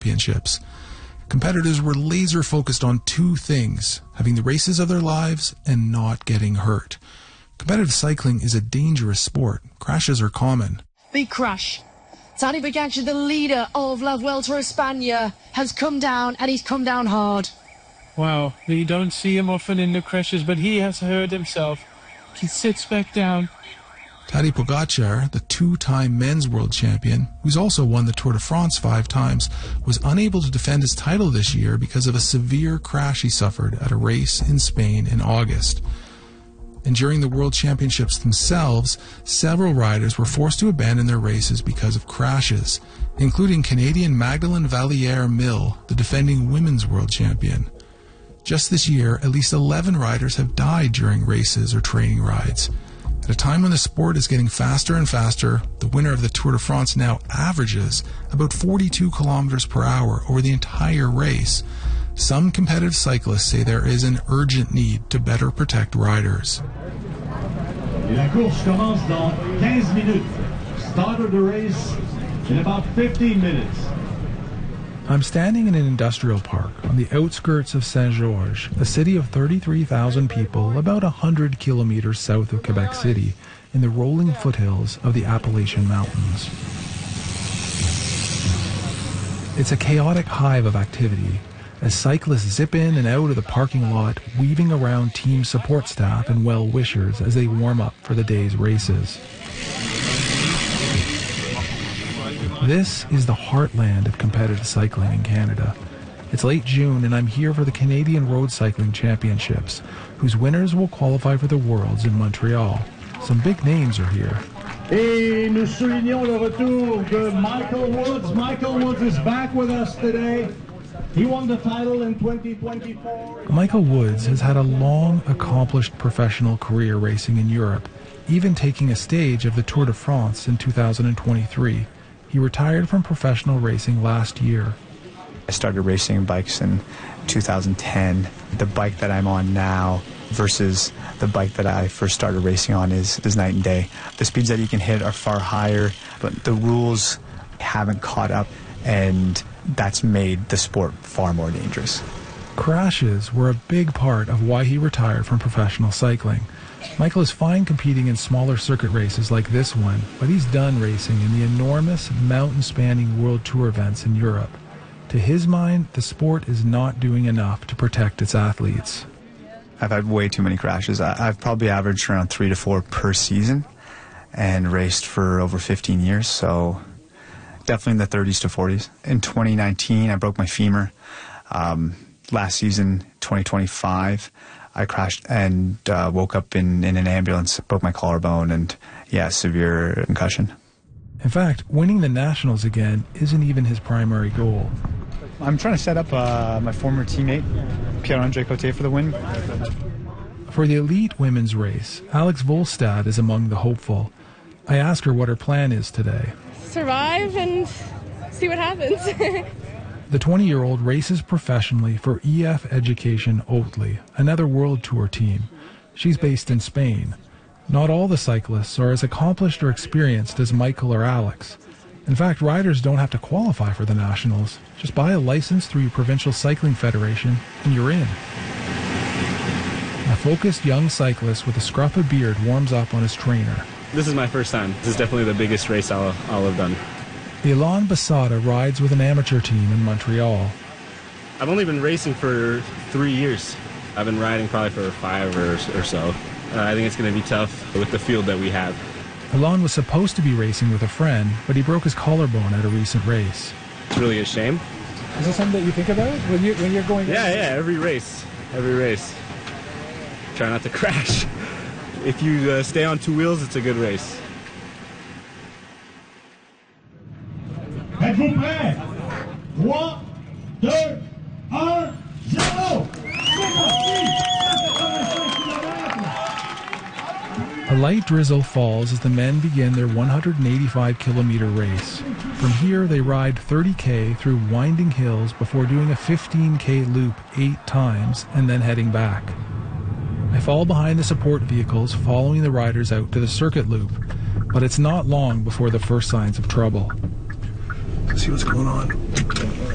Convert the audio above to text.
Championships. Competitors were laser focused on two things: having the races of their lives and not getting hurt. Competitive cycling is a dangerous sport. Crashes are common. Big crash. Tadej Pogacar, the leader of La Vuelta a España, has come down, and he's come down hard. Wow, you don't see him often in the crashes, but he has hurt himself. He sits back down. Tadej Pogacar, the two-time men's world champion, who's also won the Tour de France 5 times, was unable to defend his title this year because of a severe crash he suffered at a race in Spain in August. And during the World Championships themselves, several riders were forced to abandon their races because of crashes, including Canadian Magdalene Valliere-Mill, the defending women's world champion. Just this year, at least 11 riders have died during races or training rides. At a time when the sport is getting faster and faster, the winner of the Tour de France now averages about 42 kilometers per hour over the entire race. Some competitive cyclists say there is an urgent need to better protect riders. La course commence dans 15 minutes. Start of the race in about 15 minutes. I'm standing in an industrial park on the outskirts of Saint-Georges, a city of 33,000 people about 100 kilometers south of Quebec City, in the rolling foothills of the Appalachian Mountains. It's a chaotic hive of activity, as cyclists zip in and out of the parking lot, weaving around team support staff and well-wishers as they warm up for the day's races. This is the heartland of competitive cycling in Canada. It's late June and I'm here for the Canadian Road Cycling Championships, whose winners will qualify for the Worlds in Montreal. Some big names are here. Et nous soulignons le retour de Michael Woods. Michael Woods is back with us today. He won the title in 2024. Michael Woods has had a long, accomplished professional career racing in Europe, even taking a stage of the Tour de France in 2023. He retired from professional racing last year. I started racing bikes in 2010. The bike that I'm on now versus the bike that I first started racing on is night and day. The speeds that you can hit are far higher, but the rules haven't caught up, and that's made the sport far more dangerous. Crashes were a big part of why he retired from professional cycling. Michael is fine competing in smaller circuit races like this one, but he's done racing in the enormous mountain-spanning World Tour events in Europe. To his mind, the sport is not doing enough to protect its athletes. I've had way too many crashes. I've probably averaged around 3 to 4 per season and raced for over 15 years, so definitely in the 30s to 40s. In 2019, I broke my femur. Last season, 2025, I crashed and woke up in an ambulance, broke my collarbone, and severe concussion. In fact, winning the Nationals again isn't even his primary goal. I'm trying to set up my former teammate, Pierre-Andre Coté, for the win. For the elite women's race, Alex Volstad is among the hopeful. I ask her what her plan is today. Survive and see what happens. The 20-year-old races professionally for EF Education Oatly, another World Tour team. She's based in Spain. Not all the cyclists are as accomplished or experienced as Michael or Alex. In fact, riders don't have to qualify for the Nationals. Just buy a license through your provincial cycling federation and you're in. A focused young cyclist with a scruff of beard warms up on his trainer. This is my first time. This is definitely the biggest race I'll have done. Ilan Basada rides with an amateur team in Montreal. I've only been racing for 3 years. I've been riding probably for 5 or so. I think it's going to be tough with the field that we have. Ilan was supposed to be racing with a friend, but he broke his collarbone at a recent race. It's really a shame. Is this something that you think about when you're going? Yeah, every race. Try not to crash. If you stay on 2 wheels, it's a good race. Êtes-vous prêts? 3, 2, 1, 0! A light drizzle falls as the men begin their 185-kilometer race. From here, they ride 30K through winding hills before doing a 15K loop 8 times and then heading back. I fall behind the support vehicles following the riders out to the circuit loop, but it's not long before the first signs of trouble. Let's see what's going on.